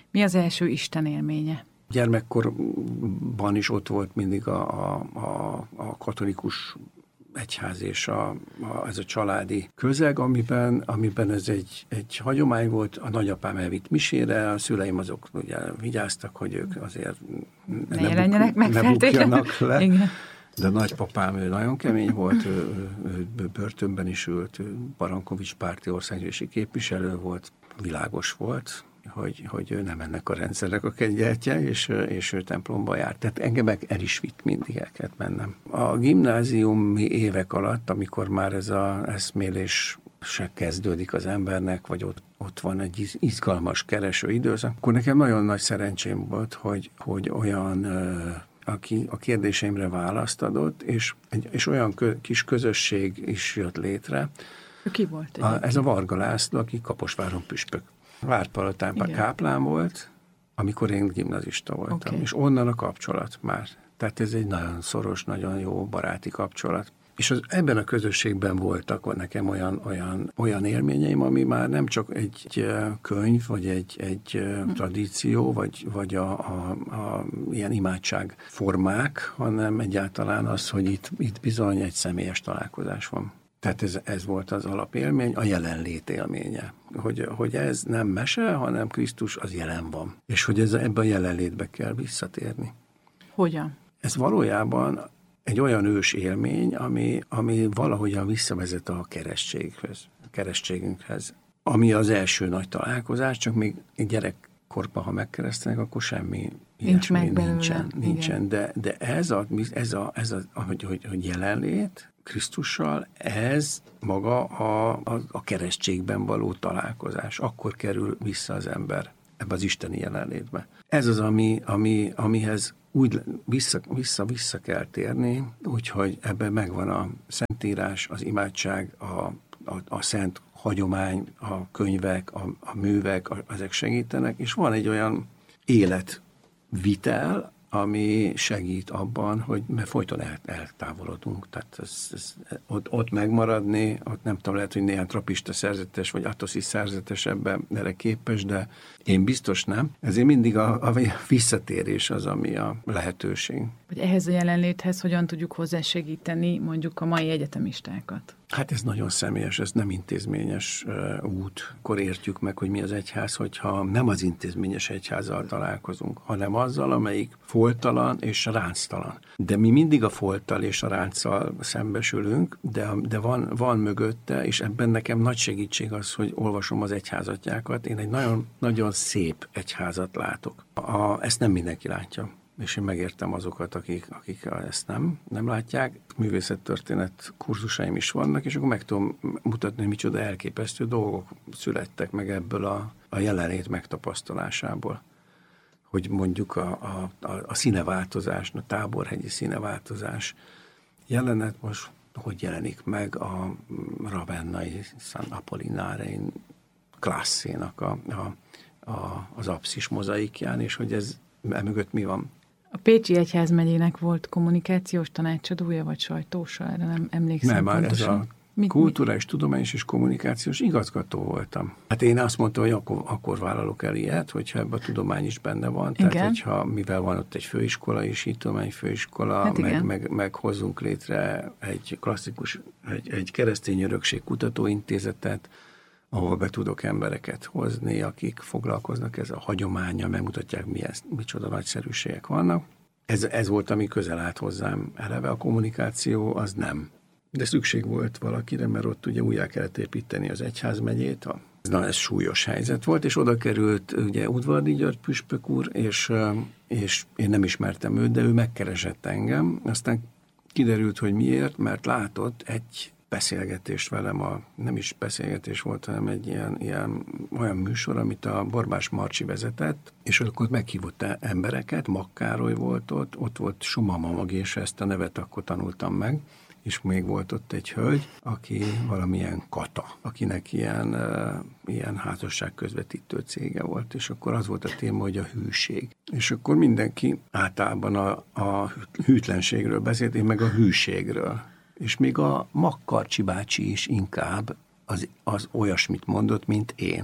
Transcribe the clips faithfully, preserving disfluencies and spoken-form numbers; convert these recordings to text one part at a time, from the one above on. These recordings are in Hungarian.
Mi az első Isten élménye? Gyermekkorban is ott volt mindig a, a, a, a katolikus egyház és a, a, ez a családi közeg, amiben, amiben ez egy, egy hagyomány volt. A nagyapám elvitt misére, a szüleim azok ugye vigyáztak, hogy ők azért ne, ne, jelenjenek buk, meg ne bukjanak le. Igen. De nagypapám ő nagyon kemény volt, ő, ő, ő börtönben is ült, ő Barankovics párti országgyűlési képviselő volt, világos volt, hogy, hogy ő nem ennek a rendszernek a kegyeltje, és, és ő templomba járt. Tehát engem el is vitt mindig, el kellett mennem. A gimnáziumi évek alatt, amikor már ez az eszmélés se kezdődik az embernek, vagy ott, ott van egy izgalmas kereső időszak, akkor nekem nagyon nagy szerencsém volt, hogy, hogy olyan, aki a kérdéseimre választ adott, és, és olyan kö, kis közösség is jött létre. Ki volt? A, ez a Varga László, aki Kaposváron püspök. Vártpalotában káplán volt, amikor én gimnazista voltam, okay. És onnan a kapcsolat már. Tehát ez egy nagyon szoros, nagyon jó baráti kapcsolat. És az, ebben a közösségben voltak nekem olyan, olyan, olyan élményeim, ami már nem csak egy könyv, vagy egy, egy hmm. tradíció, vagy, vagy a, a, a ilyen imádságformák, hanem egyáltalán az, hogy itt, itt bizony egy személyes találkozás van. Tehát ez, ez volt az alapélmény, a jelenlét élménye. Hogy, hogy ez nem mese, hanem Krisztus az jelen van. És hogy ez, ebben a jelenlétbe kell visszatérni. Hogyan? Ez valójában egy olyan ős élmény, ami, ami valahogyan visszavezet a keresztséghez, a keresztségünkhez. Ami az első nagy találkozás, csak még gyerekkorban, ha megkeresztenek, akkor semmi Nincs meg nincsen. nincsen. De, de ez a, ez a, ez a hogy, hogy, hogy jelenlét Krisztussal, ez maga a, a, a keresztségben való találkozás. Akkor kerül vissza az ember ebbe az isteni jelenlétbe. Ez az, ami, ami, amihez úgy vissza, vissza, vissza kell térni, úgyhogy ebben megvan a szentírás, az imádság, a, a, a szent hagyomány, a könyvek, a, a művek, a, ezek segítenek, és van egy olyan életvitel, ami segít abban, hogy mert folyton el, eltávolodunk. Tehát ez, ez, ott, ott megmaradni, ott nem tudom, lehet, hogy néhány trapista szerzetes, vagy atoszi szerzetes ebben erre képes, de én biztos nem. Ezért mindig a, a visszatérés az, ami a lehetőség. Hogy ehhez a jelenléthez hogyan tudjuk hozzásegíteni mondjuk a mai egyetemistákat? Hát ez nagyon személyes, ez nem intézményes uh, út. Akkor értjük meg, hogy mi az egyház, hogyha nem az intézményes egyházzal találkozunk, hanem azzal, amelyik foltalan és ránctalan. De mi mindig a folttal és a ránccal szembesülünk, de, de van, van mögötte, és ebben nekem nagy segítség az, hogy olvasom az egyházatjákat. Én egy nagyon, nagyon szép egyházat látok. A, ezt nem mindenki látja. És én megértem azokat, akik, akik ezt nem, nem látják. Művészettörténet kurzusaim is vannak, és akkor meg tudom mutatni, hogy micsoda elképesztő dolgok születtek meg ebből a, a jelenlét megtapasztalásából. Hogy mondjuk a, a, a, a színeváltozás, a táborhegyi színeváltozás jelenet most hogy jelenik meg a ravennai San Apollinare klasszénak a, a, a, az apszis mozaikján, és hogy ez emögött mi van. A Pécsi Egyházmegyének volt kommunikációs tanácsadója, vagy sajtósa? Erre nem emlékszem Nem, már ez a mit, kulturális, mit? tudományos és kommunikációs igazgató voltam. Hát én azt mondtam, hogy akkor, akkor vállalok el ilyet, hogyha ebben a tudomány is benne van. Igen. Tehát, hogyha mivel van ott egy főiskola is, így tudományfőiskola, hát meg, meg, meg hozzunk létre egy klasszikus, egy, egy keresztény örökség kutatóintézetet, ahol be tudok embereket hozni, akik foglalkoznak ezzel a hagyománnyal, megmutatják, milyen, micsoda nagyszerűségek vannak. Ez, ez volt, ami közel állt hozzám eleve. A kommunikáció az nem. De szükség volt valakire, mert ott ugye újjá kellett építeni az egyházmegyét. A, na, ez súlyos helyzet volt, és oda került ugye Udvardi György püspök úr, és, és én nem ismertem őt, de ő megkeresett engem. Aztán kiderült, hogy miért, mert látott egy beszélgetés velem, a, nem is beszélgetés volt, hanem egy ilyen, ilyen olyan műsor, amit a Borbás Marcsi vezetett, és akkor meghívott embereket, Makkároly volt ott, ott volt Sumama Mag, és ezt a nevet akkor tanultam meg, és még volt ott egy hölgy, aki valamilyen Kata, akinek ilyen, uh, ilyen házasság közvetítő cége volt, és akkor az volt a téma, hogy a hűség. És akkor mindenki általában a, a hűtlenségről beszélt, én meg a hűségről. És még a Makkarcsi bácsi is inkább az, az olyasmit mondott, mint én.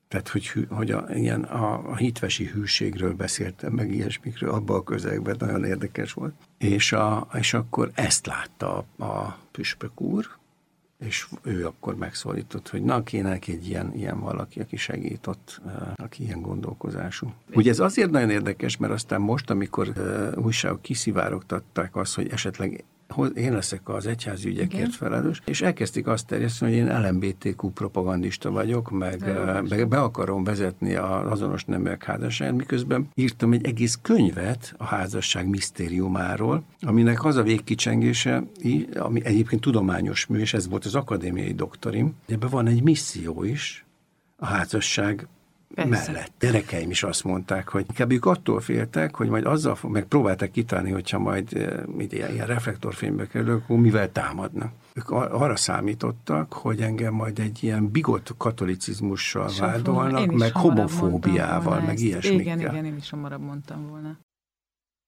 Tehát, hogy, hogy a, ilyen a, a hitvesi hűségről beszéltem, meg ilyesmikről, abban a közegben nagyon érdekes volt. És, a, és akkor ezt látta a, a püspök úr, és ő akkor megszólított, hogy na, kéne egy ilyen, ilyen valaki, aki segít ott, aki ilyen gondolkozású. Ugye ez azért nagyon érdekes, mert aztán most, amikor uh, újságok kiszivárogtatták azt, hogy esetleg én leszek az egyházi ügyekért felelős, és elkezdték azt terjeszteni, hogy én el em bé té kú propagandista vagyok, meg be, be akarom vezetni az azonos neműek házasságát, miközben írtam egy egész könyvet a házasság misztériumáról, aminek az a végkicsengése, ami egyébként tudományos mű, és ez volt az akadémiai doktorim, ebben van egy misszió is, a házasság Persze. mellett. Gyerekeim is azt mondták, hogy inkább ők attól féltek, hogy majd azzal, meg próbálták kitalálni, hogyha majd ilyen, ilyen reflektorfénybe kerülök, akkor mivel támadnak. Ők arra számítottak, hogy engem majd egy ilyen bigott katolicizmussal vádolnak, meg homofóbiával, meg ilyesmikkel. Igen, igen, én is hamarabb mondtam volna.